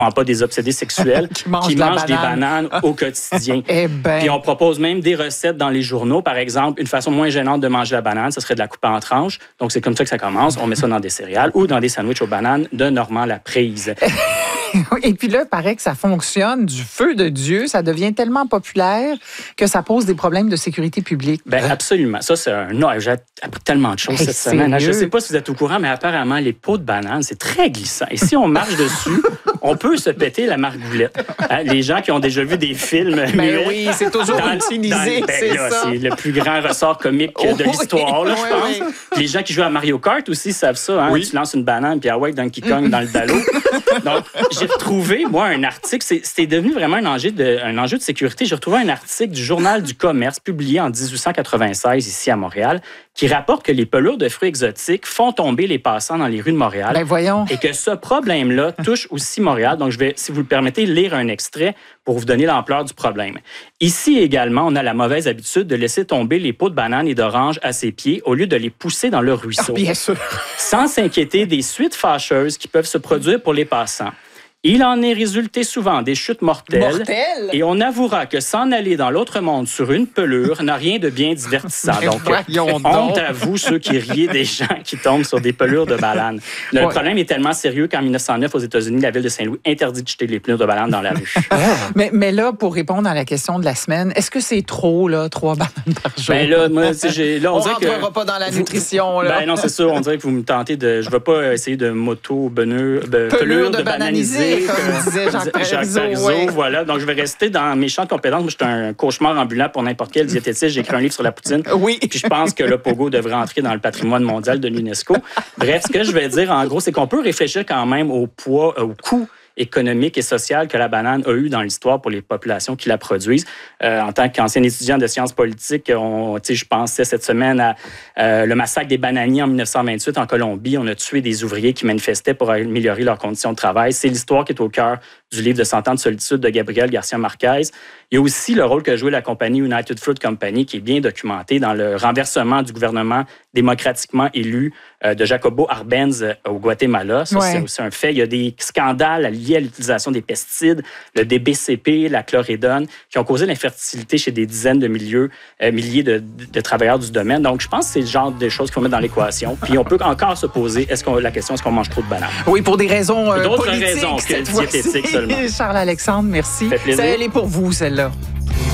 pas des obsédés sexuels, qui mangent des bananes au quotidien. Puis on propose même des recettes dans les journaux. Par exemple, une façon moins gênante de manger la banane, ce serait de la couper en tranches. Donc, c'est comme ça que ça commence. On met ça dans des céréales ou dans des sandwichs aux bananes de Normand Laprise. Et puis là, il paraît que ça fonctionne du feu de Dieu. Ça devient tellement populaire que ça pose des problèmes de sécurité publique. Bien, absolument. Ça, c'est j'ai appris tellement de choses cette semaine. Je ne sais pas si vous êtes au courant, mais apparemment, les peaux de banane, c'est très glissant. Et si on marche dessus, on peut se péter la margoulette. Les gens qui ont déjà vu des films muets, oui, c'est toujours utilisé, c'est ça. C'est le plus grand ressort comique de l'histoire, je pense. Oui. Les gens qui jouent à Mario Kart aussi savent ça. Oui. Tu lances une banane, puis Donkey Kong dans le ballot. Donc, j'ai retrouvé, moi, un article. C'est devenu vraiment un enjeu de sécurité. J'ai retrouvé un article du Journal du commerce publié en 1896 ici à Montréal qui rapporte que les pelures de fruits exotiques font tomber les passants dans les rues de Montréal. Ben voyons. Et que ce problème-là touche aussi Montréal. Donc, je vais, si vous le permettez, lire un extrait pour vous donner l'ampleur du problème. Ici également, on a la mauvaise habitude de laisser tomber les pots de bananes et d'oranges à ses pieds au lieu de les pousser dans le ruisseau. Bien sûr. Sans s'inquiéter des suites fâcheuses qui peuvent se produire pour les passants. Il en est résulté souvent des chutes mortelles. Et on avouera que s'en aller dans l'autre monde sur une pelure n'a rien de bien divertissant. Donc, honte à vous, ceux qui riez des gens qui tombent sur des pelures de bananes. Le problème est tellement sérieux qu'en 1909, aux États-Unis, la ville de Saint-Louis interdit de jeter les pelures de bananes dans la rue. Mais là, pour répondre à la question de la semaine, est-ce que c'est trop, 3 bananes par jour? Ben là, moi, on rentrera pas dans la nutrition. Là. Ben non, c'est sûr. On dirait que vous me tentez de... Je ne vais pas essayer de pelure de bananiser. Comme disait Jacques Parizeau. Voilà. Donc, je vais rester dans mes champs de compétences. Moi, je suis un cauchemar ambulant pour n'importe quel diététicien. J'ai écrit un livre sur la poutine. Oui. Puis je pense que le pogo devrait entrer dans le patrimoine mondial de l'UNESCO. Bref, ce que je vais dire, en gros, c'est qu'on peut réfléchir quand même au poids, au coût économique et social que la banane a eu dans l'histoire pour les populations qui la produisent. En tant qu'ancien étudiant de sciences politiques, je pensais cette semaine à le massacre des bananiers en 1928 en Colombie. On a tué des ouvriers qui manifestaient pour améliorer leurs conditions de travail. C'est l'histoire qui est au cœur du livre de 100 ans de solitude de Gabriel Garcia Marquez. Il y a aussi le rôle que jouait la compagnie United Fruit Company, qui est bien documenté dans le renversement du gouvernement démocratiquement élu de Jacobo Arbenz au Guatemala. Ça, c'est aussi un fait. Il y a des scandales liés à l'utilisation des pesticides, le DBCP, la chlorédone, qui ont causé l'infertilité chez des dizaines de milliers de travailleurs du domaine. Donc, je pense que c'est le genre de choses qu'il faut mettre dans l'équation. Puis, on peut encore se poser la question, est-ce qu'on mange trop de bananes? Oui, pour des raisons d'autres politiques, raisons que diététiques seulement. Charles-Alexandre, merci. Ça fait plaisir. Elle est pour vous, celle-là.